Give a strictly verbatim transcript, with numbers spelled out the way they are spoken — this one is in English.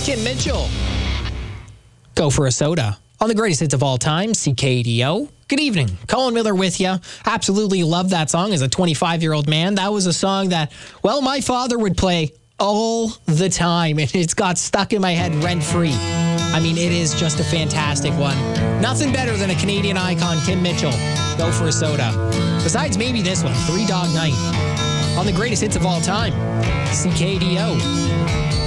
Kim Mitchell. Go for a soda. On the greatest hits of all time, C K D O. Good evening. Colin Miller with you. Absolutely love that song as a twenty-five-year-old man. That was a song that, well, my father would play all the time, and it's got stuck in my head rent-free. I mean, it is just a fantastic one. Nothing better than a Canadian icon, Kim Mitchell. Go for a soda. Besides maybe this one, Three Dog Night. On the greatest hits of all time, C K D O.